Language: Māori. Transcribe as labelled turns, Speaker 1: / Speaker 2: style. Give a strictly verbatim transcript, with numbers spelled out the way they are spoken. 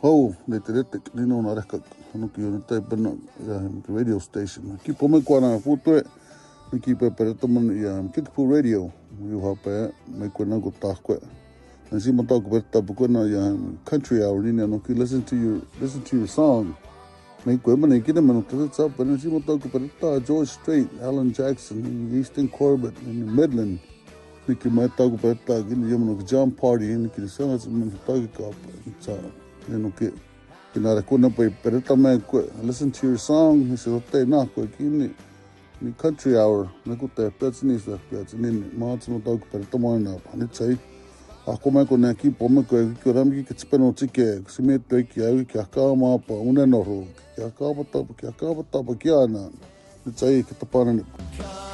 Speaker 1: hau, le te rete, nino na reka, hanu ki o tai pena, ia radio station. Ki pome kua na putue, mi ki pe pereta man, ia Kickapoo Radio, iu hape, me kua nango tākwe. And si mata ko pereta puko na, ia country hour, nini anu ki listen to your, listen to your song. Me kua mana ikina manu tata tsapa, na si mata ko pereta, George Strait, Alan Jackson, Easton Corbett, in Midland. Niki mai taku pereta, kini ia manu ki Jam Party, niki ni sanga sa manu taki ka, sa, nino ki, ki nare kuna pai pereta me kua, listen to your song, ni se hote na kua kini, ni country hour, na ku te peatini sa peatini, maa tino taku pereta mai na, ni tsai, ako mai ko ne ki pome kua, ki rami ki kitspeno tike, si me tue ki au, ki aka maa pa, une noro, ki aka pata, ki aka pata pa ki ana, ni tsai ki tapana ni.